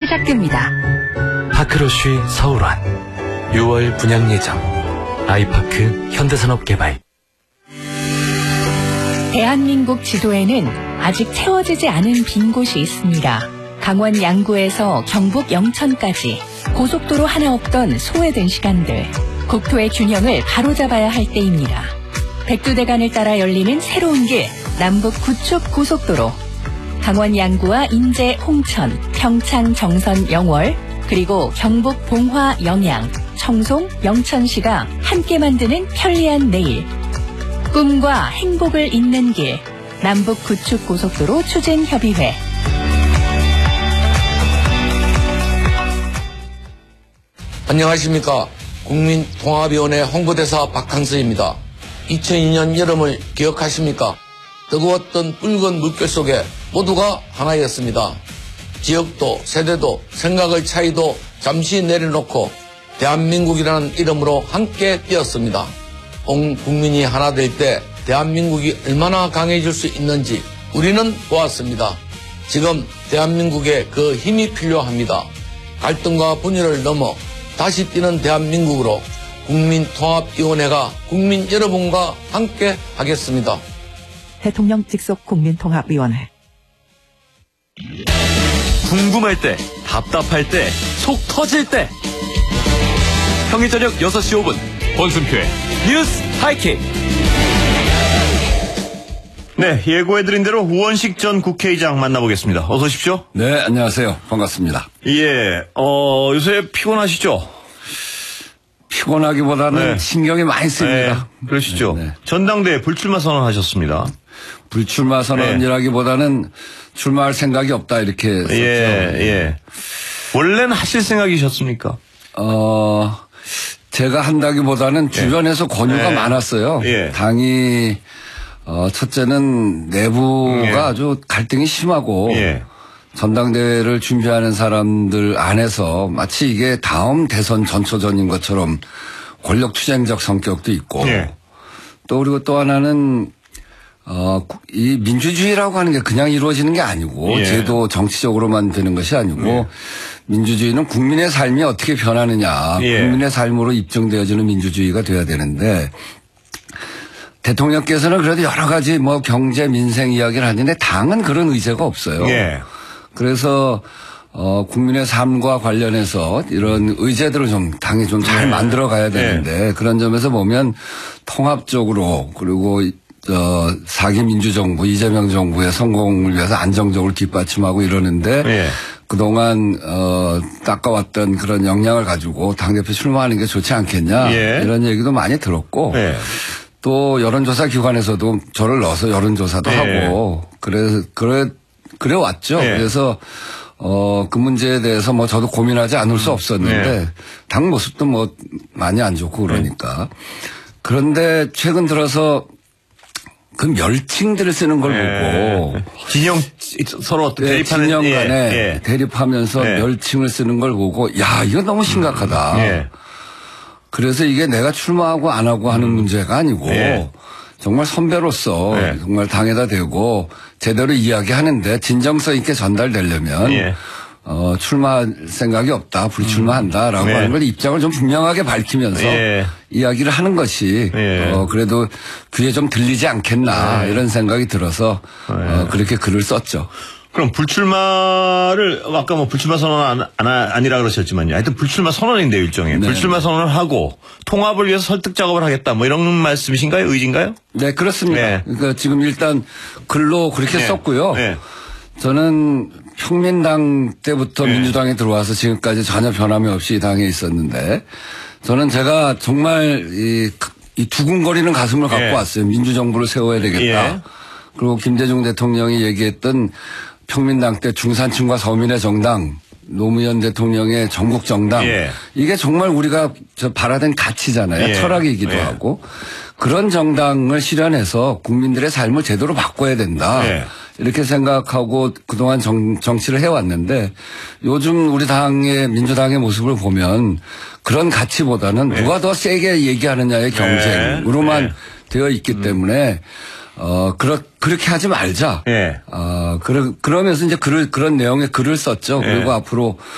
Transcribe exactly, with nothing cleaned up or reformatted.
시작됩니다. 파크러쉬 서울원 유월 분양 예정. 아이파크 현대산업개발. 대한민국 지도에는 아직 채워지지 않은 빈 곳이 있습니다. 강원 양구에서 경북 영천까지 고속도로 하나 없던 소외된 시간들. 국토의 균형을 바로잡아야 할 때입니다. 백두대간을 따라 열리는 새로운 길, 남북 구축 고속도로. 강원 양구와 인제, 홍천, 평창, 정선, 영월, 그리고 경북 봉화, 영양, 청송, 영천시가 함께 만드는 편리한 내일. 꿈과 행복을 잇는 길, 남북 구축 고속도로 추진협의회. 안녕하십니까. 국민통합위원회 홍보대사 박항서입니다. 이천이 년 여름을 기억하십니까? 뜨거웠던 붉은 물결 속에 모두가 하나였습니다. 지역도 세대도 생각의 차이도 잠시 내려놓고 대한민국이라는 이름으로 함께 뛰었습니다. 온 국민이 하나 될 때 대한민국이 얼마나 강해질 수 있는지 우리는 보았습니다. 지금 대한민국에 그 힘이 필요합니다. 갈등과 분열을 넘어 다시 뛰는 대한민국으로 국민통합위원회가 국민 여러분과 함께 하겠습니다. 대통령 직속 국민통합위원회. 궁금할 때, 답답할 때, 속 터질 때. 평일 저녁 여섯 시 오 분 권순표의 뉴스 하이킥. 네, 예고해드린 대로 우원식 전 국회의장 만나보겠습니다. 어서 오십시오. 네, 안녕하세요. 반갑습니다. 예, 어, 요새 피곤하시죠? 피곤하기보다는 네. 신경이 많이 씁니다. 네, 그러시죠. 네, 네. 전당대회 불출마 선언하셨습니다. 불출마 선언이라기보다는 네. 출마할 생각이 없다 이렇게 썼죠. 예, 예. 원래는 하실 생각이셨습니까? 어, 제가 한다기보다는 주변에서 예. 권유가 예. 많았어요. 예. 당이 어, 첫째는 내부가 예. 아주 갈등이 심하고 예. 전당대회를 준비하는 사람들 안에서 마치 이게 다음 대선 전초전인 것처럼 권력 투쟁적 성격도 있고 예. 또 그리고 또 하나는 어, 이 민주주의라고 하는 게 그냥 이루어지는 게 아니고 예. 제도 정치적으로만 되는 것이 아니고 예. 민주주의는 국민의 삶이 어떻게 변하느냐 예. 국민의 삶으로 입증되어지는 민주주의가 돼야 되는데 대통령께서는 그래도 여러 가지 뭐 경제 민생 이야기를 하는데 당은 그런 의제가 없어요. 예. 그래서 어 국민의 삶과 관련해서 이런 의제들을 좀 당이 좀 잘 예. 만들어 가야 되는데 예. 그런 점에서 보면 통합적으로 그리고 어 사기 민주정부 이재명 정부의 성공을 위해서 안정적으로 뒷받침하고 이러는데 예. 그동안 어 닦아왔던 그런 역량을 가지고 당대표 출마하는 게 좋지 않겠냐 예. 이런 얘기도 많이 들었고 예. 또 여론조사 기관에서도 저를 넣어서 여론조사도 예. 하고 그래 그래 그래 왔죠. 예. 그래서 어 그 문제에 대해서 뭐 저도 고민하지 않을 수 없었는데 예. 당 모습도 뭐 많이 안 좋고 그러니까 예. 그런데 최근 들어서 그 멸칭들을 쓰는 걸 예. 보고 진영 서로 네, 대립하는 진영 간에 예. 예. 대립하면서 예. 멸칭을 쓰는 걸 보고 야 이거 너무 심각하다. 음. 예. 그래서 이게 내가 출마하고 안 하고 하는 음. 문제가 아니고 예. 정말 선배로서 예. 정말 당에다 대고 제대로 이야기하는데 진정성 있게 전달되려면 예. 어, 출마할 생각이 없다. 불출마한다라고 음. 예. 하는 걸 입장을 좀 분명하게 밝히면서 예. 이야기를 하는 것이 예. 어, 그래도 귀에 좀 들리지 않겠나 예. 이런 생각이 들어서 예. 어, 그렇게 글을 썼죠. 그럼 불출마를 아까 뭐 불출마 선언 안, 안, 아니라 그러셨지만요. 하여튼 불출마 선언인데 일종의 네. 불출마 선언을 하고 통합을 위해서 설득 작업을 하겠다 뭐 이런 말씀이신가요? 의지인가요? 네 그렇습니다. 네. 그러니까 지금 일단 글로 그렇게 네. 썼고요. 네. 저는 평민당 때부터 네. 민주당에 들어와서 지금까지 전혀 변함이 없이 당에 있었는데 저는 제가 정말 이, 이 두근거리는 가슴을 갖고 네. 왔어요. 민주정부를 세워야 되겠다. 네. 그리고 김대중 대통령이 얘기했던 평민당 때 중산층과 서민의 정당, 노무현 대통령의 전국 정당 예. 이게 정말 우리가 저 바라던 가치잖아요. 예. 철학이기도 예. 하고 그런 정당을 실현해서 국민들의 삶을 제대로 바꿔야 된다. 예. 이렇게 생각하고 그동안 정, 정치를 해왔는데 요즘 우리 당의 민주당의 모습을 보면 그런 가치보다는 예. 누가 더 세게 얘기하느냐의 경쟁으로만 예. 되어 있기 음. 때문에 어, 그렇, 그렇게 하지 말자. 예. 어, 그러, 그러면서 이제 글을, 그런 내용의 글을 썼죠. 그리고 예. 앞으로